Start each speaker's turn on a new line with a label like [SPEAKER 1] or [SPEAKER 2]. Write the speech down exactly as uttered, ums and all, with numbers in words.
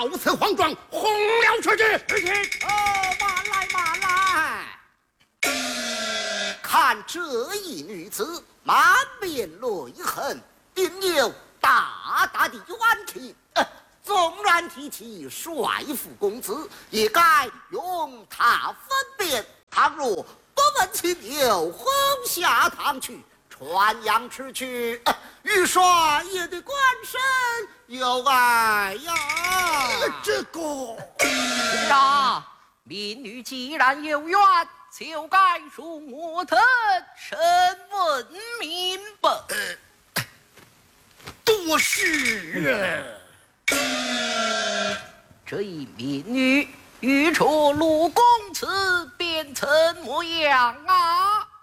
[SPEAKER 1] 貌似慌张，轰了出去。
[SPEAKER 2] 哦，慢来慢来！看这一女子满面泪痕，定有大大的冤情。呃纵然提起帅府公子，也该用他分辨。倘若不问情由，轰下堂去，传扬出去，呃玉帅也得官身有碍呀。
[SPEAKER 1] 这个
[SPEAKER 3] 是啊，民女既然有冤，就该恕我等审问明白。
[SPEAKER 1] 多是。
[SPEAKER 3] 这一民女欲出陆公子，便怎么样啊？